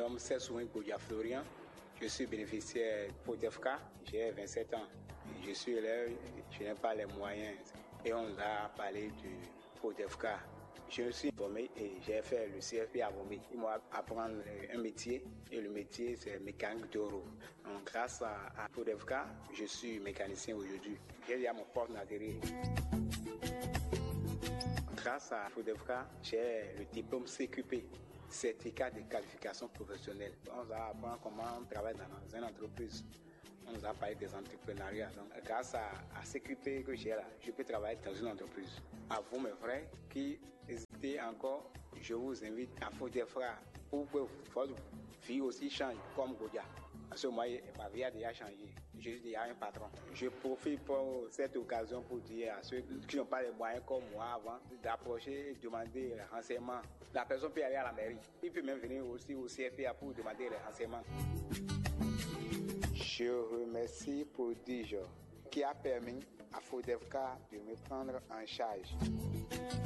nomme Sessouen Goudia Florian. Je suis bénéficiaire FODEFCA, j'ai 27 ans. Je suis élève, je n'ai pas les moyens. Et on a parlé du FODEFCA. Je suis formé et j'ai fait le CFP à Vomé. Ils m'ont appris un métier et le métier c'est mécanique de roue. Donc grâce à FODEFCA, je suis mécanicien aujourd'hui. J'ai déjà mon poste d'adhérer. Grâce à FODEFCA, j'ai le diplôme CQP, certificat de qualification professionnelle. On nous a appris comment on travaille dans une entreprise. On nous a parlé des entrepreneuriats. Donc, grâce à CQP que j'ai là, je peux travailler dans une entreprise. À vous, mes frères, qui hésitez encore, je vous invite à FODEFCA pour que votre vie aussi change comme Goudia. Parce que moi, ma vie a déjà changé. Je suis déjà un patron. Je profite pour cette occasion pour dire à ceux qui n'ont pas les moyens comme moi avant d'approcher et demander les renseignements. La personne peut aller à la mairie. Il peut même venir aussi au CFA pour demander les renseignements. Je remercie Prodigy qui a permis à FODEFCA de me prendre en charge.